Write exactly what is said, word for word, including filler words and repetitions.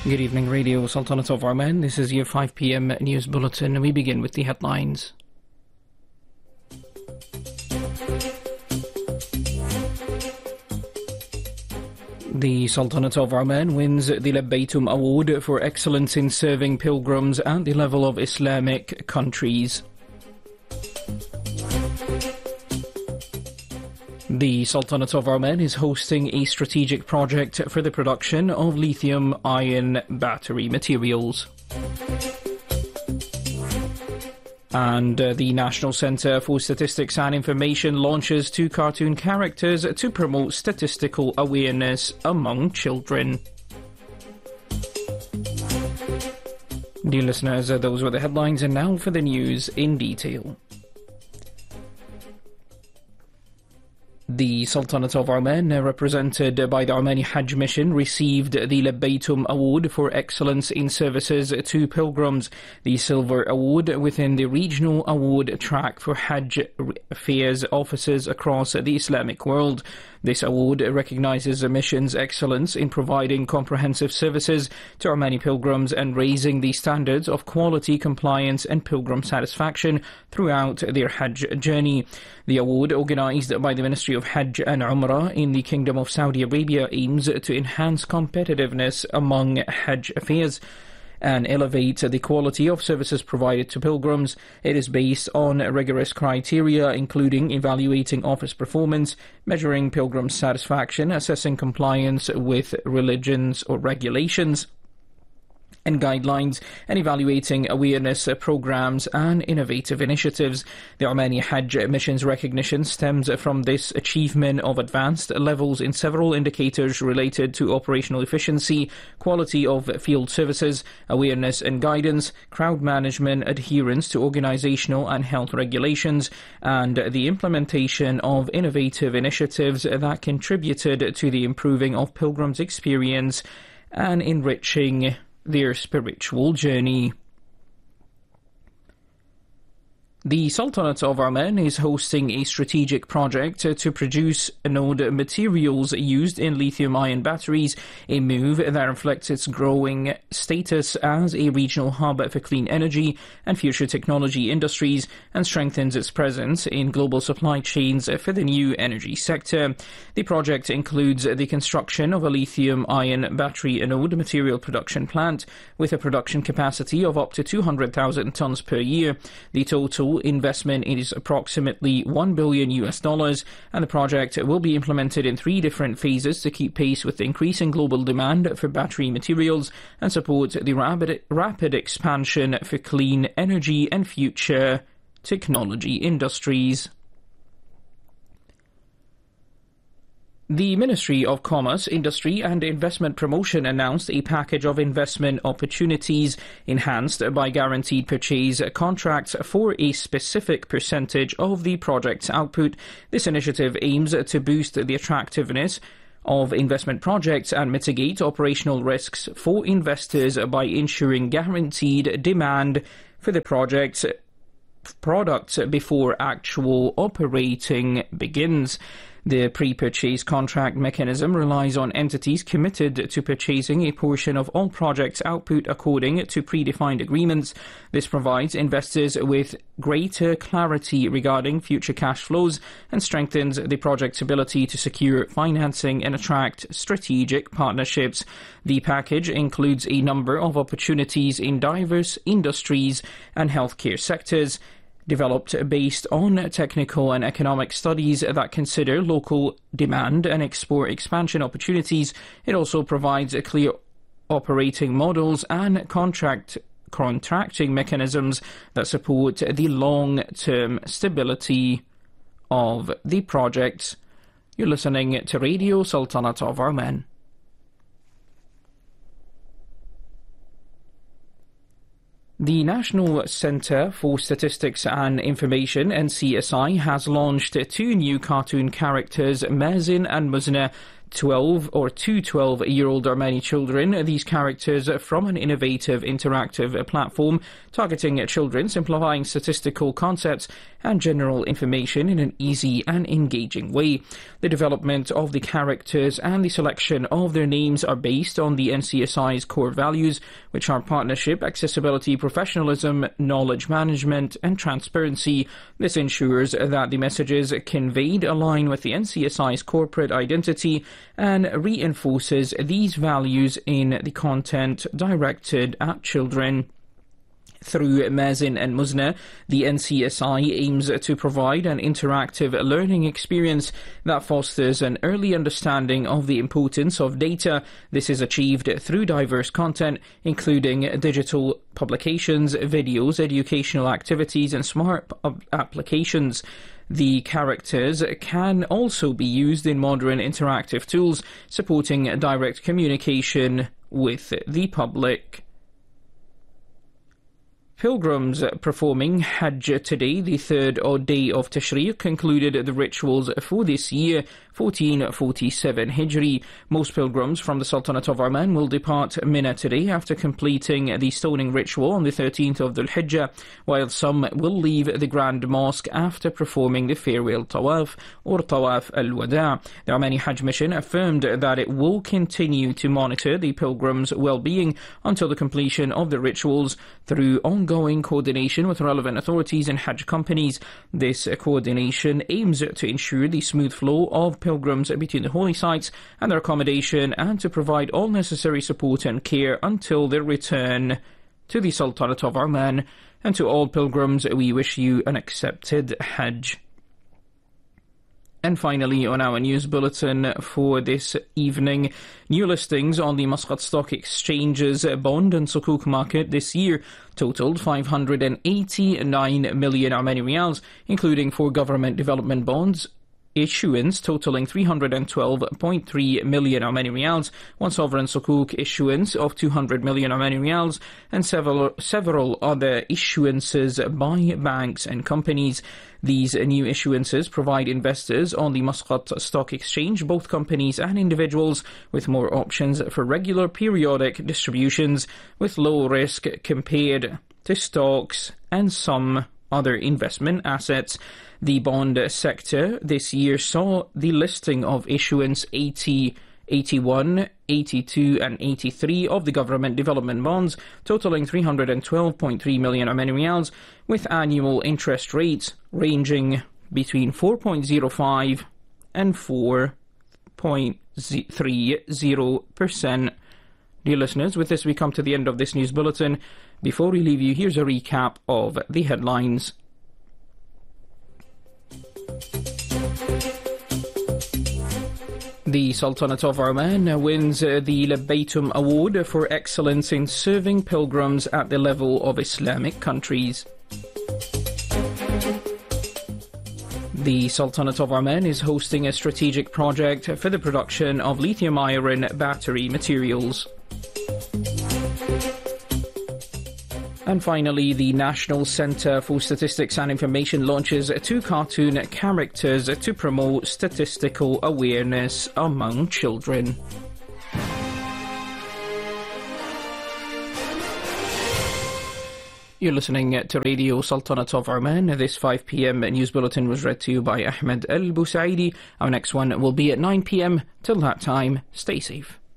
Good evening, Radio Sultanate of Oman. This is your five p m news bulletin. We begin with the headlines. The Sultanate of Oman wins the Labbaytum Award for excellence in serving pilgrims at the level of Islamic countries. The Sultanate of Oman is hosting a strategic project for the production of lithium-ion battery materials. And uh, the National Centre for Statistics and Information launches two cartoon characters to promote statistical awareness among children. Dear listeners, uh, those were the headlines, and now for the news in detail. The Sultanate of Oman, represented by the Omani Hajj Mission, received the Labbaytum Award for excellence in services to pilgrims, the silver award within the regional award track for Hajj affairs offices across the Islamic world. This award recognizes the mission's excellence in providing comprehensive services to Omani pilgrims and raising the standards of quality, compliance and pilgrim satisfaction throughout their Hajj journey. The award, organized by the Ministry of Hajj and Umrah in the Kingdom of Saudi Arabia, aims to enhance competitiveness among Hajj affairs and elevate the quality of services provided to pilgrims. It is based on rigorous criteria, including evaluating office performance, measuring pilgrim satisfaction, assessing compliance with religions or regulations and guidelines, and evaluating awareness programs and innovative initiatives. The Omani Hajj Mission's recognition stems from this achievement of advanced levels in several indicators related to operational efficiency, quality of field services, awareness and guidance, crowd management, adherence to organizational and health regulations, and the implementation of innovative initiatives that contributed to the improving of pilgrims' experience and enriching their spiritual journey. The Sultanate of Oman is hosting a strategic project to produce anode materials used in lithium-ion batteries, a move that reflects its growing status as a regional hub for clean energy and future technology industries and strengthens its presence in global supply chains for the new energy sector. The project includes the construction of a lithium-ion battery anode material production plant with a production capacity of up to two hundred thousand tons per year. The total investment is approximately one billion U S dollars, and the project will be implemented in three different phases to keep pace with the increasing global demand for battery materials and support the rapid, rapid expansion for clean energy and future technology industries. The Ministry of Commerce, Industry and Investment Promotion announced a package of investment opportunities enhanced by guaranteed purchase contracts for a specific percentage of the project's output. This initiative aims to boost the attractiveness of investment projects and mitigate operational risks for investors by ensuring guaranteed demand for the project's products before actual operating begins. The pre-purchase contract mechanism relies on entities committed to purchasing a portion of all projects' output according to predefined agreements. This provides investors with greater clarity regarding future cash flows and strengthens the project's ability to secure financing and attract strategic partnerships. The package includes a number of opportunities in diverse industries and healthcare sectors, developed based on technical and economic studies that consider local demand and export expansion opportunities. It also provides clear operating models and contract contracting mechanisms that support the long-term stability of the projects. You're listening to Radio Sultanate of Oman. The National Centre for Statistics and Information, N C S I, has launched two new cartoon characters, Mazin and Muzna, twelve or two twelve-year-old Armani children. These characters from an innovative interactive platform targeting children, simplifying statistical concepts and general information in an easy and engaging way. The development of the characters and the selection of their names are based on the N C S I's core values, which are partnership, accessibility, professionalism, knowledge management and transparency. This ensures that the messages conveyed align with the N C S I's corporate identity and reinforces these values in the content directed at children. Through Mazin and Muzna, the N C S I aims to provide an interactive learning experience that fosters an early understanding of the importance of data. This is achieved through diverse content, including digital publications, videos, educational activities, and smart applications. The characters can also be used in modern interactive tools, supporting direct communication with the public. Pilgrims performing Hajj today, the third odd day of Tashriq, concluded the rituals for this year, fourteen forty-seven Hijri. Most pilgrims from the Sultanate of Oman will depart Mina today after completing the stoning ritual on the thirteenth of Dhul Hijjah, while some will leave the Grand Mosque after performing the farewell tawaf or tawaf al-wada. The Omani Hajj Mission affirmed that it will continue to monitor the pilgrims' well-being until the completion of the rituals through ongoing Ongoing coordination with relevant authorities and Hajj companies. This coordination aims to ensure the smooth flow of pilgrims between the holy sites and their accommodation, and to provide all necessary support and care until their return to the Sultanate of Oman. And to all pilgrims, we wish you an accepted Hajj. And finally, on our news bulletin for this evening, new listings on the Muscat Stock Exchange's bond and sukuk market this year totaled five hundred eighty-nine million Omani riyals, including four government development bonds issuance totaling three hundred twelve point three million Omani riyals, one sovereign sukuk issuance of two hundred million Omani riyals, and several several other issuances by banks and companies. These new issuances provide investors on the Muscat Stock Exchange, both companies and individuals, with more options for regular periodic distributions with low risk compared to stocks and some other investment assets. The bond sector this year saw the listing of issuance eighty, eighty-one, eighty-two and eighty-three of the government development bonds, totaling three hundred twelve point three million Omani riyals, with annual interest rates ranging between four point zero five and four point three zero percent. Dear listeners, with this we come to the end of this news bulletin. Before we leave you, here's a recap of the headlines. The Sultanate of Oman wins the Labbaytum Award for excellence in serving pilgrims at the level of Islamic countries. The Sultanate of Oman is hosting a strategic project for the production of lithium-ion battery materials. And finally, the National Centre for Statistics and Information launches two cartoon characters to promote statistical awareness among children. You're listening to Radio Sultanate of Oman. This five p m news bulletin was read to you by Ahmed Al Busaidi. Our next one will be at nine p m Till that time, stay safe.